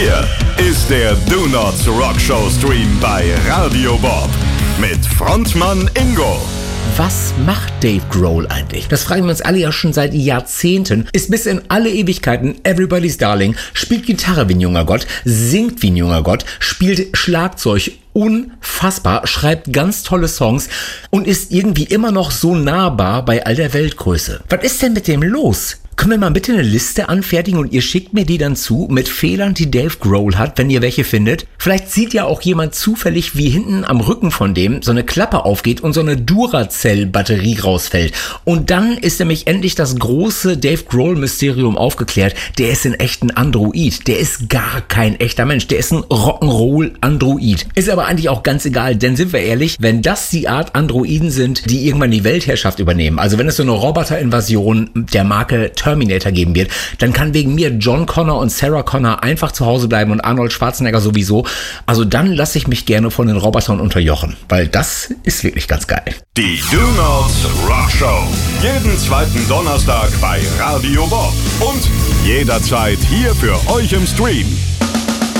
Hier ist der Do Not Rock Show Stream bei Radio Bob mit Frontmann Ingo. Was macht Dave Grohl eigentlich? Das fragen wir uns alle ja schon seit Jahrzehnten. Ist bis in alle Ewigkeiten Everybody's Darling, spielt Gitarre wie ein junger Gott, singt wie ein junger Gott, spielt Schlagzeug unfassbar, schreibt ganz tolle Songs und ist irgendwie immer noch so nahbar bei all der Weltgröße. Was ist denn mit dem los? Können wir mal bitte eine Liste anfertigen und ihr schickt mir die dann zu mit Fehlern, die Dave Grohl hat, wenn ihr welche findet. Vielleicht sieht ja auch jemand zufällig, wie hinten am Rücken von dem so eine Klappe aufgeht und so eine Duracell-Batterie rausfällt. Und dann ist nämlich endlich das große Dave Grohl-Mysterium aufgeklärt. Der ist in echt ein Android. Der ist gar kein echter Mensch. Der ist ein Rock'n'Roll-Android. Ist aber eigentlich auch ganz egal, denn sind wir ehrlich, wenn das die Art Androiden sind, die irgendwann die Weltherrschaft übernehmen, also wenn es so eine Roboter-Invasion der Marke Terminator geben wird, dann kann wegen mir John Connor und Sarah Connor einfach zu Hause bleiben und Arnold Schwarzenegger sowieso. Also dann lasse ich mich gerne von den Robotern unterjochen, weil das ist wirklich ganz geil. Die Do Not Rock Show. Jeden zweiten Donnerstag bei Radio Bob und jederzeit hier für euch im Stream.